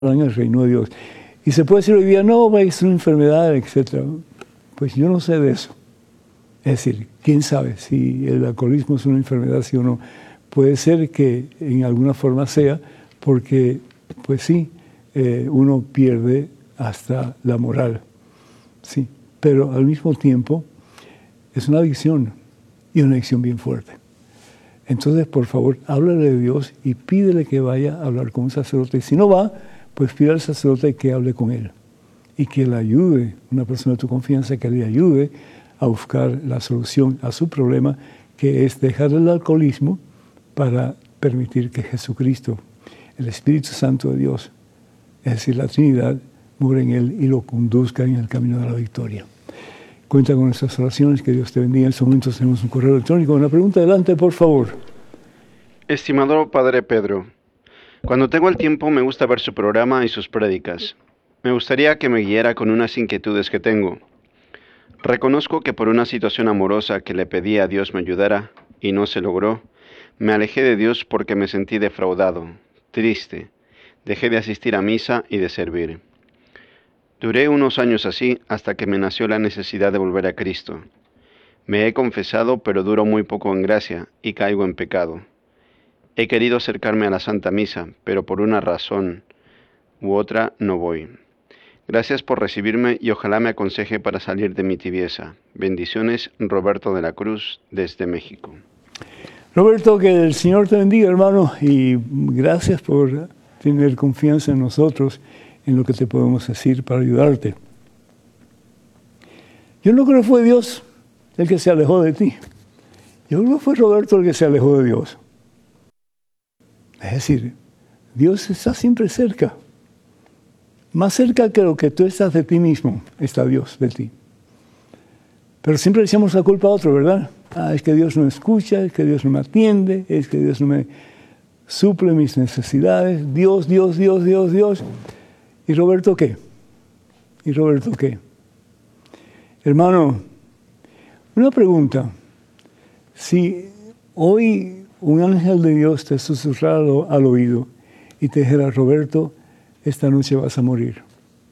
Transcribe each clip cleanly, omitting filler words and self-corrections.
en el reino de Dios. Y se puede decir hoy día, no, es una enfermedad, etc. Pues yo no sé de eso. Es decir, quién sabe si el alcoholismo es una enfermedad, sí o no. Puede ser que en alguna forma sea, porque, pues sí, uno pierde hasta la moral. Sí, pero al mismo tiempo es una adicción y una adicción bien fuerte. Entonces, por favor, háblale de Dios y pídele que vaya a hablar con un sacerdote. Y si no va, pues pide al sacerdote que hable con él y que le ayude, una persona de tu confianza, que le ayude a buscar la solución a su problema, que es dejar el alcoholismo para permitir que Jesucristo, el Espíritu Santo de Dios, es decir, la Trinidad, mure en él y lo conduzca en el camino de la victoria. Cuenta con nuestras oraciones, que Dios te bendiga. En estos momentos tenemos un correo electrónico. Una pregunta, adelante, por favor. Estimado Padre Pedro, cuando tengo el tiempo me gusta ver su programa y sus prédicas. Me gustaría que me guiara con unas inquietudes que tengo. Reconozco que por una situación amorosa que le pedí a Dios me ayudara y no se logró, me alejé de Dios porque me sentí defraudado, triste. Dejé de asistir a misa y de servir. Duré unos años así hasta que me nació la necesidad de volver a Cristo. Me he confesado, pero duro muy poco en gracia y caigo en pecado. He querido acercarme a la Santa Misa, pero por una razón u otra no voy. Gracias por recibirme y ojalá me aconseje para salir de mi tibieza. Bendiciones, Roberto de la Cruz, desde México. Roberto, que el Señor te bendiga, hermano, y gracias por tener confianza en nosotros, en lo que te podemos decir para ayudarte. Yo no creo que fue Dios el que se alejó de ti. Yo creo que fue Roberto el que se alejó de Dios. Es decir, Dios está siempre cerca. Más cerca que lo que tú estás de ti mismo, está Dios de ti. Pero siempre le echamos la culpa a otro, ¿verdad? Es que Dios no escucha, es que Dios no me atiende, es que Dios no me suple mis necesidades. Dios. ¿Y Roberto qué? Hermano, una pregunta. Si hoy un ángel de Dios te susurrara al oído y te dijera, Roberto, esta noche vas a morir.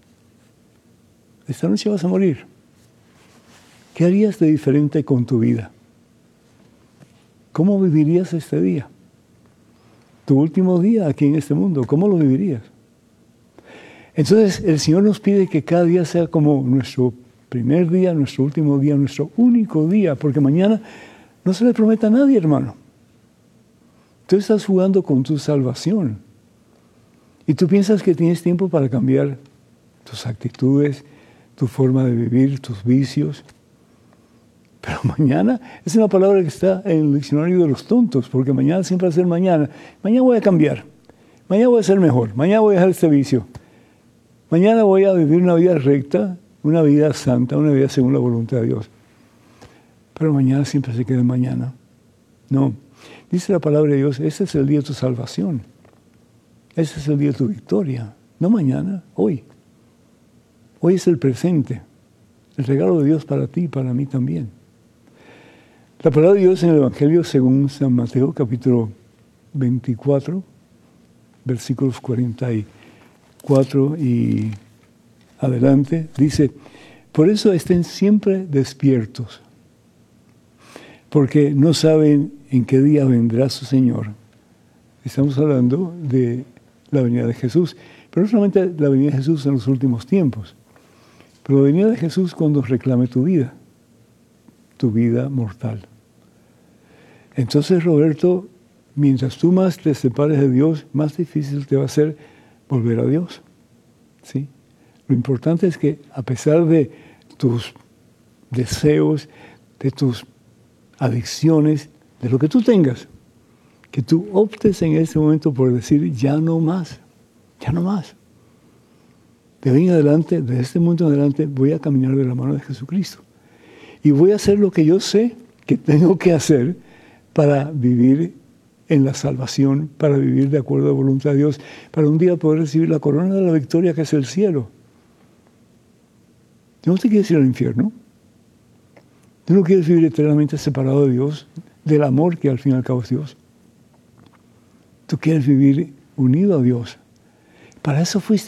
Esta noche vas a morir. ¿Qué harías de diferente con tu vida? ¿Cómo vivirías este día? Tu último día aquí en este mundo, ¿cómo lo vivirías? Entonces, el Señor nos pide que cada día sea como nuestro primer día, nuestro último día, nuestro único día, porque mañana no se le promete a nadie, hermano. Tú estás jugando con tu salvación. Y tú piensas que tienes tiempo para cambiar tus actitudes, tu forma de vivir, tus vicios. Pero mañana es una palabra que está en el diccionario de los tontos, porque mañana siempre va a ser mañana. Mañana voy a cambiar. Mañana voy a ser mejor. Mañana voy a dejar este vicio. Mañana voy a vivir una vida recta, una vida santa, una vida según la voluntad de Dios. Pero mañana siempre se queda en mañana. No. Dice la palabra de Dios, ese es el día de tu salvación. Ese es el día de tu victoria. No mañana, hoy. Hoy es el presente. El regalo de Dios para ti y para mí también. La palabra de Dios en el Evangelio según San Mateo, capítulo 24, versículos 44 y adelante, dice, por eso estén siempre despiertos, porque no saben en qué día vendrá su Señor. Estamos hablando de la venida de Jesús, pero no solamente la venida de Jesús en los últimos tiempos, pero la venida de Jesús cuando reclame tu vida mortal. Entonces, Roberto, mientras tú más te separes de Dios, más difícil te va a ser volver a Dios. ¿Sí? Lo importante es que a pesar de tus deseos, de tus adicciones, de lo que tú tengas, que tú optes en ese momento por decir, ya no más. De ahí en adelante, de este momento en adelante, voy a caminar de la mano de Jesucristo. Y voy a hacer lo que yo sé que tengo que hacer para vivir en la salvación, para vivir de acuerdo a la voluntad de Dios, para un día poder recibir la corona de la victoria que es el cielo. ¿Tú no te quieres ir al infierno? ¿Tú no quieres vivir eternamente separado de Dios, del amor que al fin y al cabo es Dios? Tú quieres vivir unido a Dios. Para eso fuiste